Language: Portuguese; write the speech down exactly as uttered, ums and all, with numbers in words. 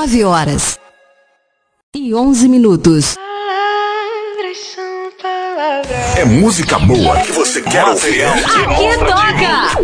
nove horas e onze minutos. É música boa que você quer ouvir. Aqui toca!